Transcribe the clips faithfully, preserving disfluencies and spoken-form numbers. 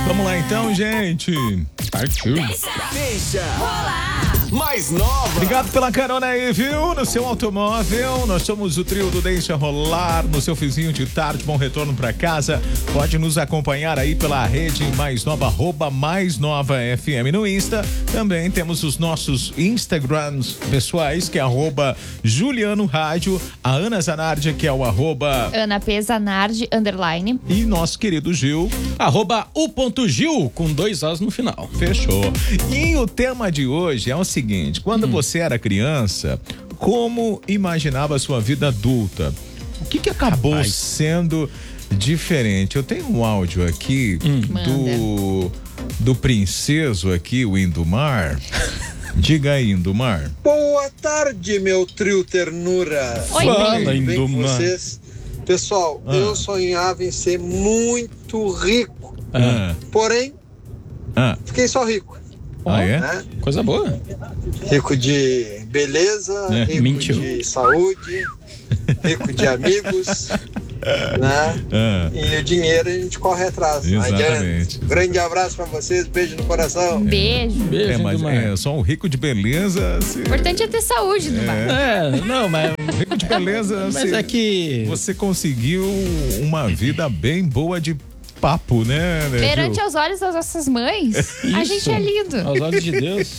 Vamos lá então, gente. Partiu. Deixa rolar. Mais nova. Obrigado pela carona aí, viu? No seu automóvel, nós somos o trio do Deixa Rolar. No seu fizinho de tarde, bom retorno pra casa. Pode nos acompanhar aí pela rede Mais Nova, arroba Mais Nova F M no Insta. Também temos os nossos Instagrams pessoais, que é arroba Juliano Rádio, a Ana Zanardi, que é o arroba Ana P. Zanardi, underline. E nosso querido Gil, arroba u.gil, com dois Os no final. Fechou. E o tema de hoje é o seguinte: quando hum. você era criança, como imaginava a sua vida adulta? O que que acabou Rapaz. sendo diferente? Eu tenho um áudio aqui hum. do do princeso aqui, o Indomar. Diga aí, Indomar. Boa tarde, meu trio ternura. Oi, Fala, Indomar. Vocês? Pessoal, ah. eu sonhava em ser muito rico. Ah. Porém, ah. fiquei só rico. Ah, é? Né? Coisa boa. Rico de beleza, é. rico Mentiu. de saúde, rico de amigos, né? Ah. E o dinheiro a gente corre atrás. Exatamente. Grande abraço pra vocês, beijo no coração. Beijo. Beijo, é, mas é só um rico de beleza. O se... importante é ter saúde, no é. é, não, mas rico de beleza. Mas se... é que você conseguiu uma vida bem boa de papo, né? né Perante aos olhos das nossas mães, a gente é lindo. Aos olhos de Deus.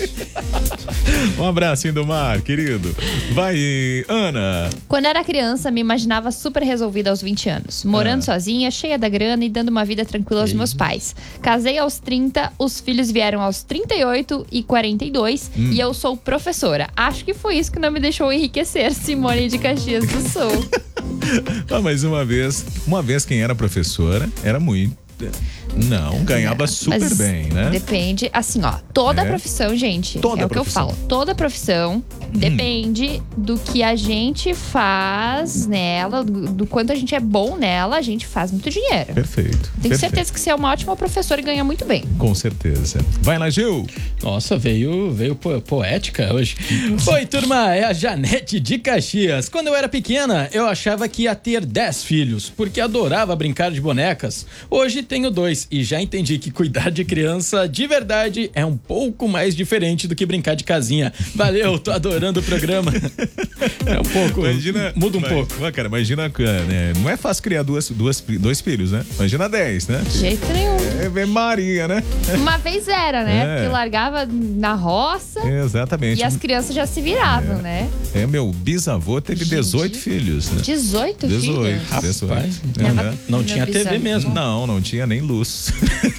Um abraço, Indomar, querido. Vai, Ana. Quando era criança, me imaginava super resolvida aos vinte anos. Morando ah. sozinha, cheia da grana e dando uma vida tranquila aos Sim. meus pais. Casei aos trinta, os filhos vieram aos trinta e oito e quarenta e dois hum. e eu sou professora. Acho que foi isso que não me deixou enriquecer. Simone de Caxias do Sul. Ah, mas uma vez, uma vez quem era professora era muito. Não, ganhava super mas bem, né? Depende, assim, ó, toda é. profissão, gente, toda é o profissão. que eu falo, toda profissão hum. depende do que a gente faz nela, do, do quanto a gente é bom nela, a gente faz muito dinheiro. Perfeito. Tenho perfeito. certeza que você é uma ótima professora e ganha muito bem. Com certeza. Vai lá, Gil. Nossa, veio, veio po- poética hoje. Oi, turma, é a Janete de Caxias. Quando eu era pequena, eu achava que ia ter dez filhos, porque adorava brincar de bonecas. Hoje tenho dois e já entendi que cuidar de criança de verdade é um pouco mais diferente do que brincar de casinha. Valeu, tô adorando o programa. É um pouco, imagina, muda um mas, pouco. Cara, imagina, né? Não é fácil criar duas, duas, dois filhos, né? Imagina dez, né? De jeito nenhum. É, é Maria, né? Uma vez era, né? É. Porque largava na roça. Exatamente. E as crianças já se viravam, é. né? É, meu bisavô teve Gente. dezoito filhos. Né? dezoito filhos? dezoito. Rapaz, uhum. não, não tinha T V mesmo. Não, não tinha nem luz.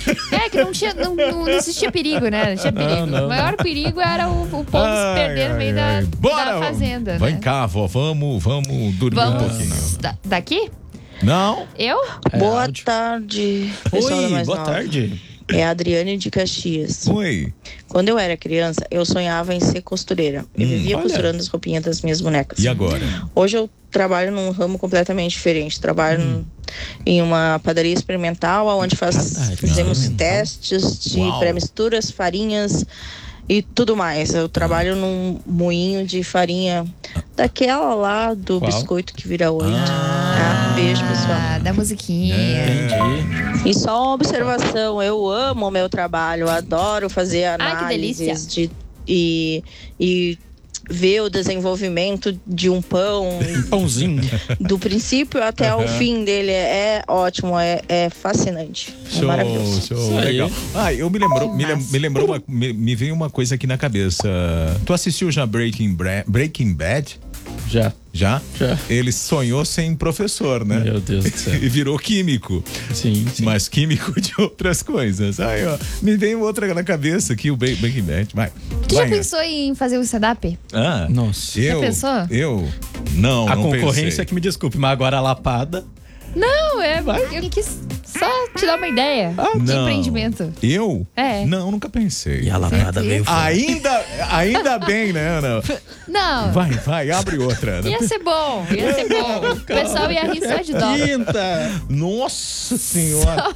É, que não tinha, não, não existia perigo, né? Não tinha perigo. Não, não. O maior perigo era o, o povo ai, se perder no meio ai, da, Bora, da fazenda. Vem né? cá, vó, vamos, vamos dormir vamos um pouquinho. Da, daqui? Não. Eu? É, boa áudio. tarde. Oi, boa nova. tarde. É a Adriane de Caxias. Oi. Quando eu era criança, eu sonhava em ser costureira. Eu hum, vivia olha. costurando as roupinhas das minhas bonecas. E agora? Hoje eu trabalho num ramo completamente diferente. Trabalho hum. em uma padaria experimental, onde faz, fazemos testes de Uau. pré-misturas, farinhas e tudo mais. Eu trabalho num moinho de farinha daquela lá do Qual? biscoito que vira oito. Ah, tá? Beijo, pessoal. Ah, da musiquinha. Entendi. E só uma observação, eu amo o meu trabalho, adoro fazer análises Ai, de, e, e ver o desenvolvimento de um pão. Um pãozinho. Do princípio até uhum. o fim dele é, é ótimo, é, é fascinante. Show, é maravilhoso. Show, legal. Ah, eu me lembrou, me, lem, me lembrou, uma, me, me veio uma coisa aqui na cabeça. Tu assistiu já Breaking, Bra- Breaking Bad? Já. Já? Já. Ele sonhou sem professor, né? Meu Deus do céu. E virou químico. Sim, sim. Mas químico de outras coisas. Aí, ó, me veio outra na cabeça aqui, o Breaking Bad. Vai. Tu Vai, já pensou em fazer um stand-up? Ah, nossa. Eu, já pensou? Eu? Não, A não concorrência pensei. que me desculpe, mas agora a lapada... Não, é. Eu quis só te dar uma ideia Ah, de não. empreendimento. Eu? É. Não, nunca pensei. E a lapada veio fora. Ainda, ainda bem, né, Ana? Não. Vai, vai, abre outra, Ana. Ia ser bom, ia ser bom. O pessoal ia rir só de dó. Quinta. Nossa Senhora.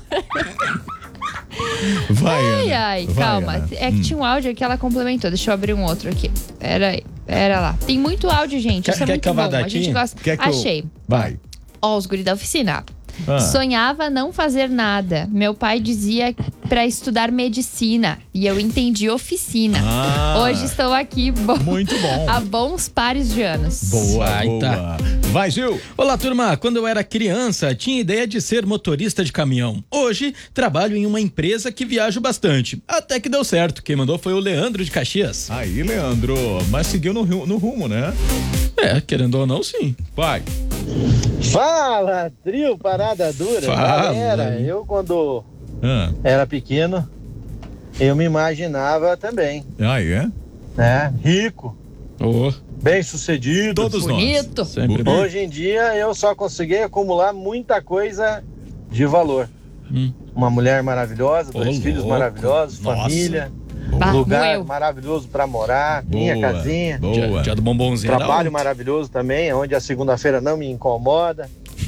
Vai, Ai, Ana. ai, Vai, calma. Ana. É que Hum. tinha um áudio que ela complementou. Deixa eu abrir um outro aqui. Pera aí. Pera lá. Tem muito áudio, gente. Quer- Isso é quer muito que eu vá bom. dar A gente aqui? gosta. Quer que eu- Achei. Vai. Ó, os guri da oficina. Ah. Sonhava não fazer nada. Meu pai dizia para estudar medicina e eu entendi oficina. Ah. Hoje estou aqui bo- Muito bom. há bons pares de anos. Boa, Vai, boa. tá. Vai, Gil. Olá, turma. Quando eu era criança, tinha ideia de ser motorista de caminhão. Hoje, trabalho em uma empresa que viajo bastante. Até que deu certo. Quem mandou foi o Leandro de Caxias. Aí, Leandro. Mas seguiu no, ru- no rumo, né? É, querendo ou não, sim. Vai. Fala, trio Parada Dura. Fala. Galera, eu quando Ah, era pequeno, eu me imaginava também, aí, é? né? Rico, Oh, bem sucedido. Todos nós. Bonito. sempre Boa. bom. Hoje em dia eu só consegui acumular muita coisa de valor. Hum. Uma mulher maravilhosa, dois Ô, filhos louco. maravilhosos, Nossa. família, Bah, lugar doeu. maravilhoso para morar, minha Boa, casinha. Boa. Dia, dia do bombonzinho. era Trabalho ontem. maravilhoso também, onde a segunda-feira não me incomoda.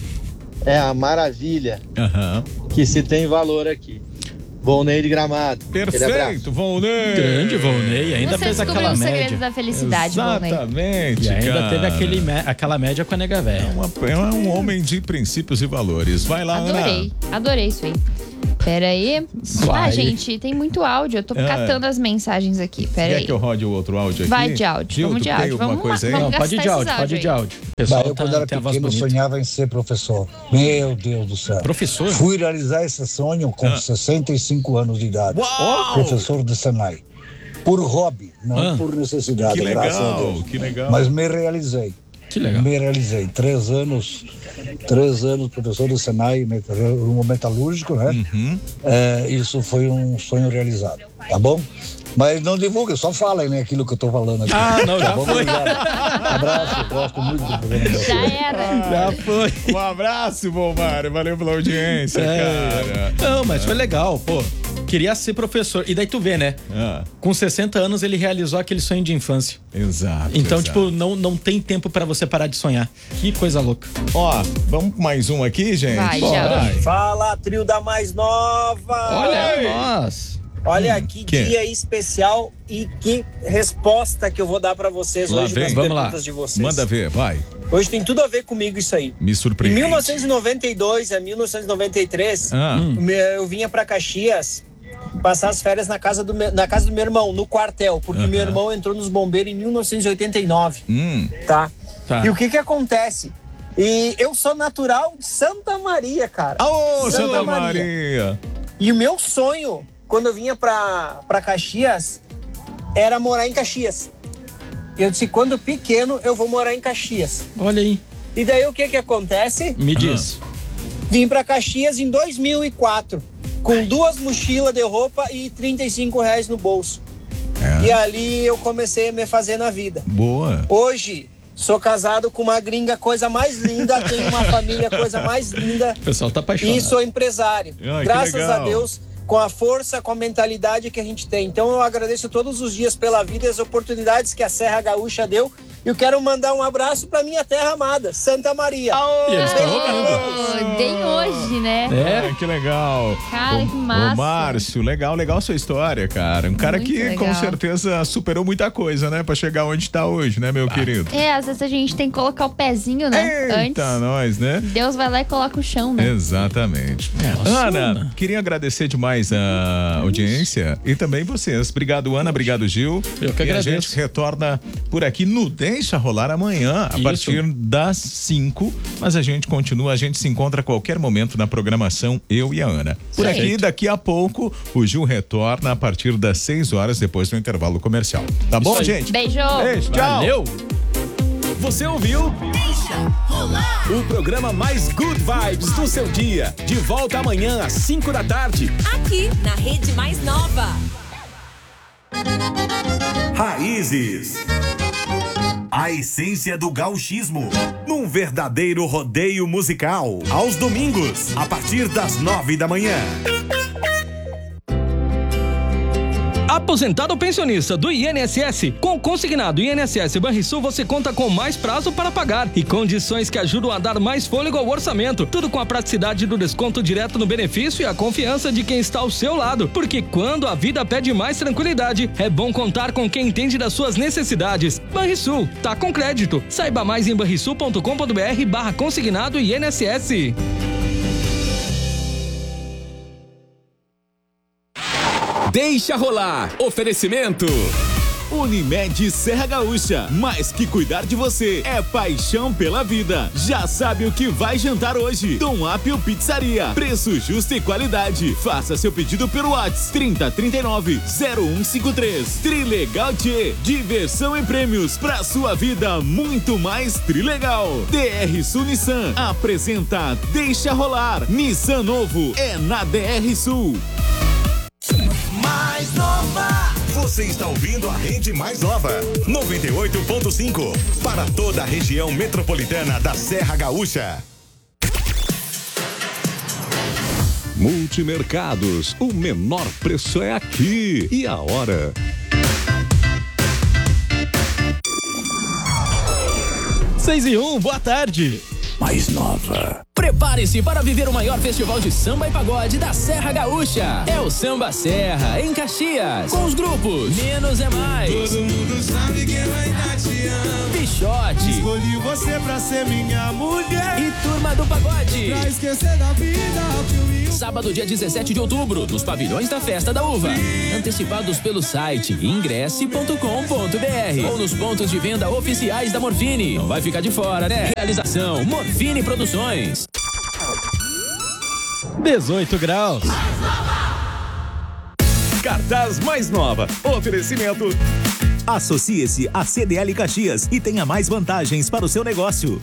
É a maravilha Aham. que se tem valor aqui. Volney de Gramado. Aquele abraço. Perfeito, Volney. Grande Volney. Ainda Você fez descobriu aquela o segredo média. da felicidade, Volney. Exatamente, E ainda cara. teve aquele, me- aquela média com a nega É, velha. uma- é um homem de princípios e valores. Vai lá, Adorei, Ana. adorei isso aí. Pera aí. Vai. Ah, gente, tem muito áudio. Eu tô É. catando as mensagens aqui. Pera Quer aí. que eu rode o outro áudio aqui? Vai de áudio, Gil, vamos tu de tem áudio. alguma Vamos coisa aí? lá, Não, vamos pode ir de gastar áudio, esses pode ir de áudios áudio. O pessoal Bah, eu, tá- quando era tem a voz pequeno, bonita. sonhava em ser professor. Meu Deus do céu. Professor? Fui realizar esse sonho com Ah. sessenta e cinco anos de idade. Uau! Professor de Senai. Por hobby, não Ah. por necessidade, Que graças a legal, Deus. que legal. Mas me realizei. Que legal. Me realizei. Três anos, três anos professor do Senai, meta- rumo metalúrgico, né? Uhum. É, isso foi um sonho realizado, tá bom? Mas não divulguem, só falem, né, aquilo que eu tô falando aqui. Ah, não, já Tá bom? foi. Obrigado. Abraço, eu gosto muito do programa de vocês. Já era. Já foi. Um abraço, bom Mário. Valeu pela audiência, É. cara. Não, mas foi legal, pô. Queria ser professor. E daí tu vê, né? Ah, Com sessenta anos ele realizou aquele sonho de infância. exato. Então, exato. tipo, não, não tem tempo pra você parar de sonhar. Que coisa louca. Ó, vamos com mais um aqui, gente? Vai, Bora. já. Fala, trio da mais nova! Olha Oi. nós. Olha que que? dia especial e que resposta que eu vou dar pra vocês Lá hoje vem. nas Vamos lá. perguntas de vocês. Manda ver, vai. Hoje tem tudo a ver comigo isso aí. Me Em surpreende. mil novecentos e noventa e dois a mil novecentos e noventa e três, Ah, Hum. eu vinha pra Caxias passar as férias na casa do, meu- na casa do meu irmão, no quartel, porque Aham. meu irmão entrou nos bombeiros em mil novecentos e oitenta e nove, hum. tá? Tá. E o que que acontece? E eu sou natural de Santa Maria, cara. Alô, Santa Santa Maria. Maria. E o meu sonho, quando eu vinha pra, pra Caxias, era morar em Caxias. Eu disse, quando pequeno, eu vou morar em Caxias. Olha aí. E daí o que que acontece? Me diz. Vim pra Caxias em dois mil e quatro, com duas mochilas de roupa e trinta e cinco reais no bolso. É. E ali eu comecei a me fazer na vida. Boa. Hoje, sou casado com uma gringa, coisa mais linda, tenho uma família, coisa mais linda. O pessoal tá apaixonado. E sou empresário. Ai, que Graças legal. a Deus, com a força, com a mentalidade que a gente tem. Então eu agradeço todos os dias pela vida e as oportunidades que a Serra Gaúcha deu. E eu quero mandar um abraço para minha terra amada, Santa Maria. E eles estão ouvindo. Oh, bem hoje, né? É. Ah, que legal. Cara, Ô- que massa. Ô, Márcio, legal, legal sua história, cara. Um cara Muito que legal. com certeza superou muita coisa, né? Pra chegar onde tá hoje, né, meu querido? É, às vezes a gente tem que colocar o pezinho, né? Eita, Antes. nós, né? Deus vai lá e coloca o chão, né? Exatamente. Nossa, Ana, Ana. queria agradecer demais a audiência e também vocês. Obrigado, Ana. Obrigado, Gil. Eu que e a agradeço. gente retorna por aqui no Deixa Rolar amanhã, a Isso. partir das cinco. Mas a gente continua, a gente se encontra a qualquer momento na programação, eu e a Ana. Por aqui, Perfeito. daqui a pouco, o Gil retorna a partir das seis horas, depois do intervalo comercial. Tá bom, aí. gente? Beijo! Beijo, tchau. Valeu. Você ouviu? O programa mais good vibes do seu dia. De volta amanhã às cinco da tarde. Aqui na Rede Mais Nova. Raízes. A essência do gauchismo. Num verdadeiro rodeio musical. Aos domingos, a partir das nove da manhã. Aposentado ou pensionista do I N S S? Com o consignado I N S S Banrisul você conta com mais prazo para pagar e condições que ajudam a dar mais fôlego ao orçamento. Tudo com a praticidade do desconto direto no benefício e a confiança de quem está ao seu lado. Porque quando a vida pede mais tranquilidade, é bom contar com quem entende das suas necessidades. Banrisul, tá com crédito. Saiba mais em banrisul ponto com ponto br barra consignado I N S S. Deixa rolar. Oferecimento. Unimed Serra Gaúcha, mais que cuidar de você, é paixão pela vida. Já sabe o que vai jantar hoje? Dom Apio Pizzaria, preço justo e qualidade. Faça seu pedido pelo WhatsApp trinta, trinta e nove, zero um cinco três. Trilegal Tchê, diversão e prêmios pra sua vida muito mais trilegal. D R Sul Nissan apresenta Deixa Rolar. Nissan novo é na D R Sul. Mais nova. Você está ouvindo a Rede Mais Nova, noventa e oito ponto cinco, para toda a região metropolitana da Serra Gaúcha. Multimercados, o menor preço é aqui. E a hora? Seis e um, boa tarde. Mais Nova. Prepare-se para viver o maior festival de samba e pagode da Serra Gaúcha. É o Samba Serra, em Caxias. Com os grupos Menos é Mais, todo mundo sabe que vai dar te amo. Pichote, escolhi você pra ser minha mulher. E Turma do Pagode, pra esquecer da vida que eu me... Sábado, dia dezessete de outubro, nos pavilhões da Festa da Uva. Antecipados pelo site ingresse ponto com ponto br ou nos pontos de venda oficiais da Morfine. Não vai ficar de fora, né? Realização Morfine Produções. dezoito graus. Cartaz Mais Nova. Oferecimento. Associe-se a C D L Caxias e tenha mais vantagens para o seu negócio.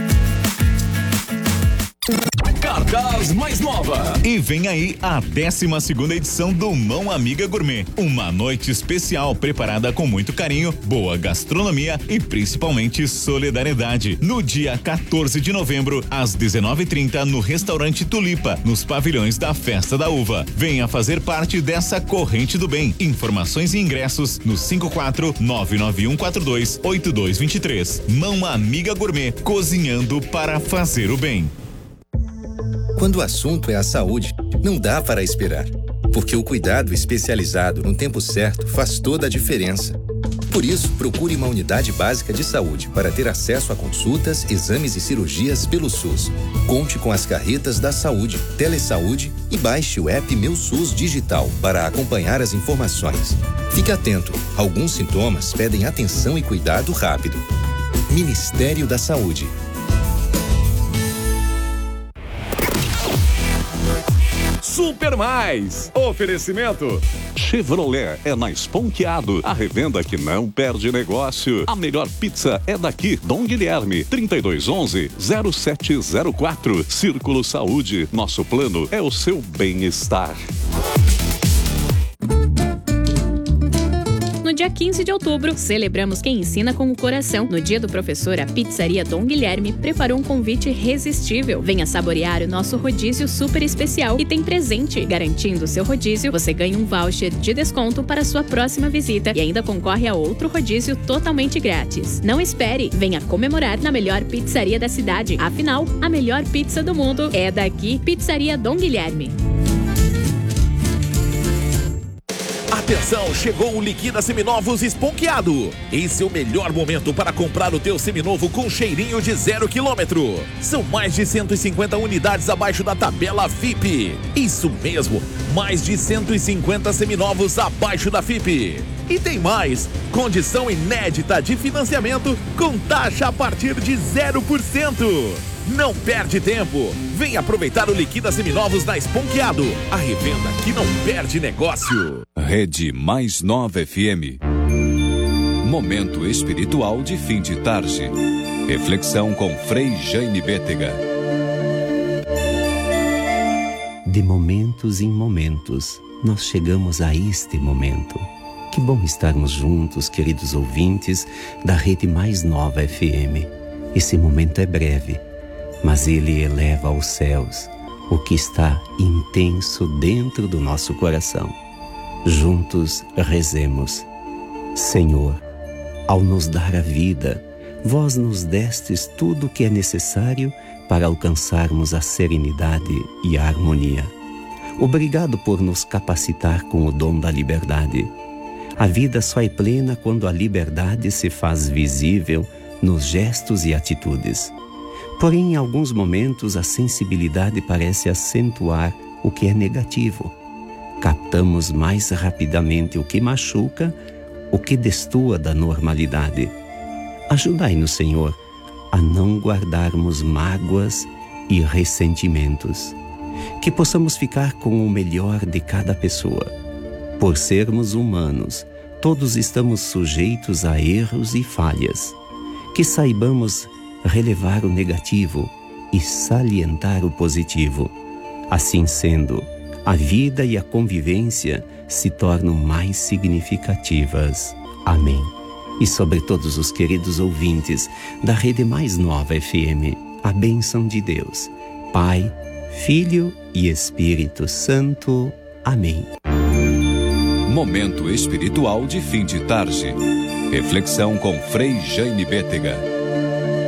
Cartaz Mais Nova. E vem aí a décima segunda edição do Mão Amiga Gourmet. Uma noite especial preparada com muito carinho, boa gastronomia e principalmente solidariedade. No dia quatorze de novembro, às dezenove e trinta, no restaurante Tulipa, nos pavilhões da Festa da Uva. Venha fazer parte dessa corrente do bem. Informações e ingressos no cinco quatro nove nove um quatro dois oito dois dois três. Mão Amiga Gourmet, cozinhando para fazer o bem. Quando o assunto é a saúde, não dá para esperar, porque o cuidado especializado no tempo certo faz toda a diferença. Por isso, procure uma unidade básica de saúde para ter acesso a consultas, exames e cirurgias pelo SUS. Conte com as carretas da saúde, Telesaúde e baixe o app Meu SUS Digital para acompanhar as informações. Fique atento, alguns sintomas pedem atenção e cuidado rápido. Ministério da Saúde. Super Mais. Oferecimento. Chevrolet é na Esponqueado. A revenda que não perde negócio. A melhor pizza é daqui. Dom Guilherme, trinta e dois onze, zero sete zero quatro. Círculo Saúde. Nosso plano é o seu bem-estar. No dia quinze de outubro, celebramos quem ensina com o coração. No dia do professor, a Pizzaria Dom Guilherme preparou um convite irresistível. Venha saborear o nosso rodízio super especial e tem presente. Garantindo o seu rodízio, você ganha um voucher de desconto para a sua próxima visita e ainda concorre a outro rodízio totalmente grátis. Não espere, venha comemorar na melhor pizzaria da cidade. Afinal, a melhor pizza do mundo é daqui, Pizzaria Dom Guilherme. Atenção, chegou o Liquida Seminovos Esponqueado. Esse é o melhor momento para comprar o teu seminovo com cheirinho de zero quilômetro. São mais de cento e cinquenta unidades abaixo da tabela F I P. Isso mesmo, mais de cento e cinquenta seminovos abaixo da F I P. E tem mais, condição inédita de financiamento com taxa a partir de zero por cento. Não perde tempo. Vem aproveitar o Liquida Seminovos na Esponqueado. A revenda que não perde negócio. Rede Mais Nova F M. Momento espiritual de fim de tarde. Reflexão com Frei Jaime Bétega. De momentos em momentos, nós chegamos a este momento. Que bom estarmos juntos, queridos ouvintes da Rede Mais Nova F M. Esse momento é breve, mas ele eleva aos céus o que está intenso dentro do nosso coração. Juntos rezemos. Senhor, ao nos dar a vida, vós nos destes tudo o que é necessário para alcançarmos a serenidade e a harmonia. Obrigado por nos capacitar com o dom da liberdade. A vida só é plena quando a liberdade se faz visível nos gestos e atitudes. Porém, em alguns momentos, a sensibilidade parece acentuar o que é negativo. captamos mais rapidamente o que machuca, o que destoa da normalidade. Ajudai-nos, Senhor, a não guardarmos mágoas e ressentimentos. Que possamos ficar com o melhor de cada pessoa. Por sermos humanos, todos estamos sujeitos a erros e falhas. Que saibamos relevar o negativo e salientar o positivo. Assim sendo, a vida e a convivência se tornam mais significativas. Amém. E sobre todos os queridos ouvintes da Rede Mais Nova F M, a bênção de Deus, Pai, Filho e Espírito Santo. Amém. Momento espiritual de fim de tarde. Reflexão com Frei Jaime Bétega.